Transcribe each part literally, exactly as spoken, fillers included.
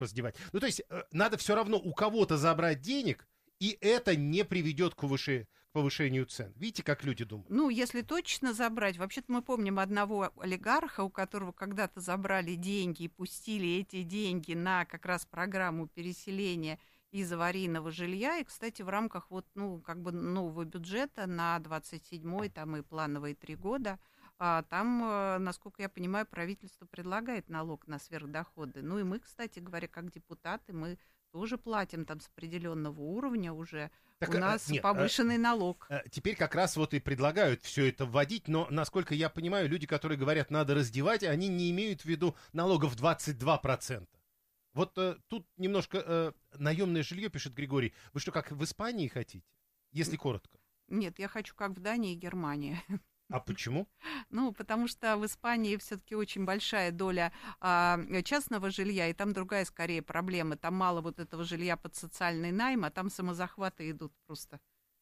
раздевать. Ну, то есть э, надо все равно у кого-то забрать денег, и это не приведет к повышению, к повышению цен. Видите, как люди думают? Ну, если точно забрать, вообще-то мы помним одного олигарха, у которого когда-то забрали деньги и пустили эти деньги на как раз программу переселения из аварийного жилья. И, кстати, в рамках вот, ну, как бы нового бюджета на двадцать седьмой, там и плановые три года, а, там, насколько я понимаю, правительство предлагает налог на сверхдоходы. Ну и мы, кстати говоря, как депутаты, мы тоже платим там с определенного уровня уже. Так, у нас нет, повышенный а, налог. А, теперь как раз вот и предлагают все это вводить, но, насколько я понимаю, люди, которые говорят, надо раздевать, они не имеют в виду налогов двадцать два процента. Вот а, тут немножко а, наемное жилье, пишет Григорий. Вы что, как в Испании хотите? Если коротко. Нет, я хочу как в Дании и Германии. А почему? Ну, потому что в Испании все-таки очень большая доля а, частного жилья, и там другая скорее проблема. Там мало вот этого жилья под социальный найм, а там самозахваты идут просто.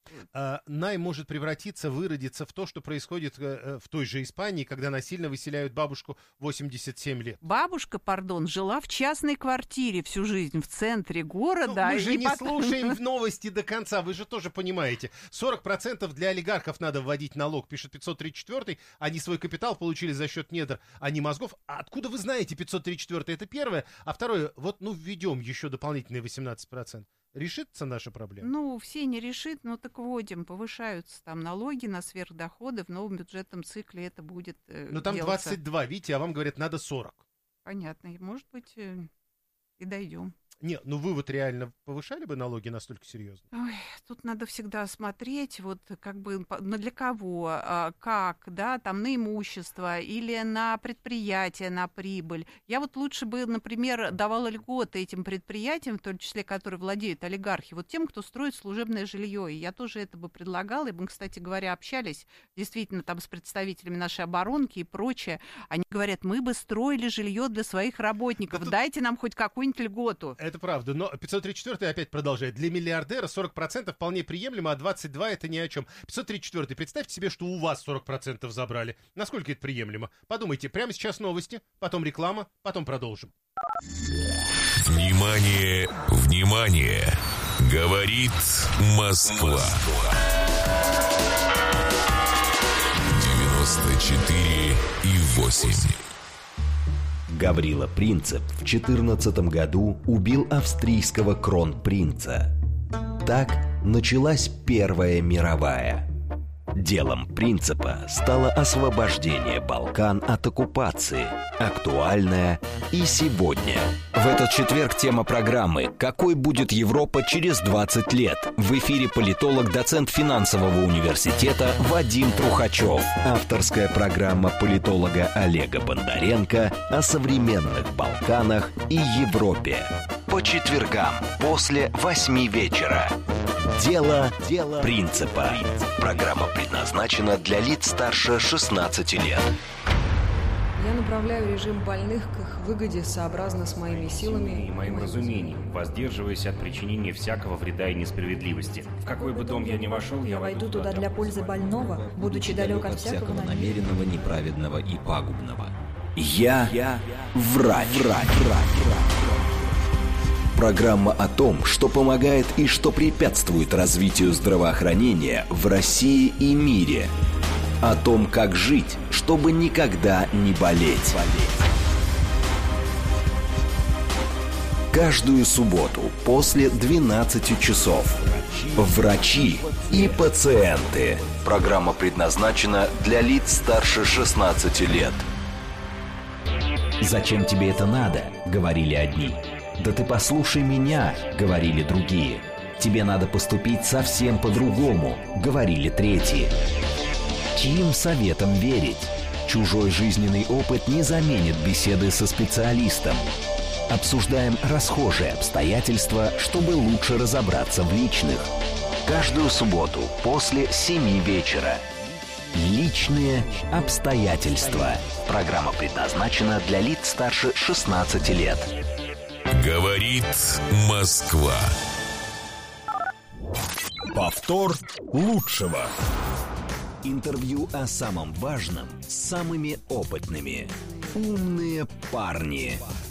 А, найм может превратиться, выродиться в то, что происходит а, в той же Испании, когда насильно выселяют бабушку восемьдесят семь лет. Бабушка, пардон, жила в частной квартире всю жизнь в центре города. Ну, мы же не потом... слушаем новости до конца, вы же тоже понимаете. сорок процентов для олигархов надо вводить налог, пишет пятьсот тридцать четвёртый. Они свой капитал получили за счет недр, а не мозгов. А откуда вы знаете пятьсот тридцать четвёртый? Это первое. А второе, вот ну введем еще дополнительные восемнадцать процентов. Решится наша проблема? Ну, все не решит, но так вводим. Повышаются там налоги на сверхдоходы. В новом бюджетном цикле это будет э, Ну, там делаться. двадцать два, видите, а вам говорят, надо сорок. Понятно. Может быть, э, и дойдем. Нет, ну вы вот реально повышали бы налоги настолько серьезно? Ой, тут надо всегда смотреть, вот как бы на для кого, а, как, да, там на имущество или на предприятие, на прибыль. Я вот лучше бы, например, давала льготы этим предприятиям, в том числе, которые владеют олигархи, вот тем, кто строит служебное жилье. И я тоже это бы предлагала, и мы, кстати говоря, общались действительно там с представителями нашей оборонки и прочее. Они говорят, мы бы строили жилье для своих работников, да дайте тут... нам хоть какую-нибудь льготу. Это правда, но пятьсот тридцать четвёртый опять продолжает. Для миллиардера сорок процентов вполне приемлемо, а двадцать два процента это ни о чем. пятьсот тридцать четвёртый, представьте себе, что у вас сорок процентов забрали. Насколько это приемлемо? Подумайте, прямо сейчас новости, потом реклама, потом продолжим. Внимание, внимание! Говорит Москва. девяносто четыре и восемь. Гаврила Принцип в четырнадцатом году убил австрийского кронпринца. Так началась Первая мировая. Делом Принципа стало освобождение Балкан от оккупации, актуальное и сегодня. В этот четверг тема программы «Какой будет Европа через двадцать лет?» В эфире политолог, доцент финансового университета Вадим Трухачев. Авторская программа политолога Олега Бондаренко о современных Балканах и Европе. По четвергам после восьми вечера. Дело, Дело Принципа. Программа предназначена для лиц старше шестнадцати лет. Я направляю режим больных к их выгоде сообразно с моими силами и моим разумением, воздерживаясь от причинения всякого вреда и несправедливости. В какой бы дом я ни вошел, я войду туда для пользы больного, будучи далек от всякого намеренного, неправедного и пагубного. Я, Я врач. Врач. Врач. Программа о том, что помогает и что препятствует развитию здравоохранения в России и мире. О том, как жить, чтобы никогда не болеть. Каждую субботу после двенадцати часов. Врачи и пациенты. Программа предназначена для лиц старше шестнадцати лет. «Зачем тебе это надо?» — говорили одни. «Да ты послушай меня», — говорили другие. «Тебе надо поступить совсем по-другому», — говорили третьи. Чьим советом верить? Чужой жизненный опыт не заменит беседы со специалистом. Обсуждаем расхожие обстоятельства, чтобы лучше разобраться в личных. Каждую субботу после семи вечера. Личные обстоятельства. Программа предназначена для лиц старше шестнадцати лет. Говорит Москва. Повтор лучшего. Интервью о самом важном с самыми опытными. Умные парни.